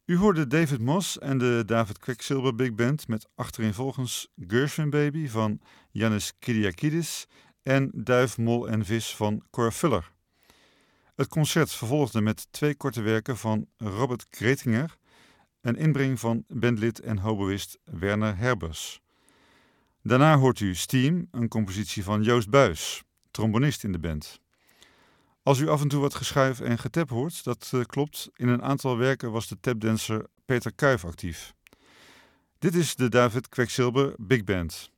U hoorde David Moss en de David Quecksilver Big Band met achtereenvolgens Gershwin Baby van Yannis Kyriakidis en Duif, Mol en Vis van Cor Fuller. Het concert vervolgde met 2 korte werken van Robert Gretinger, een inbreng van bandlid en hoboïst Werner Herbers. Daarna hoort u Steam, een compositie van Joost Buys, trombonist in de band. Als u af en toe wat geschuif en getap hoort, dat klopt. In een aantal werken was de tapdancer Peter Kuijf actief. Dit is de David Quecksilver Big Band.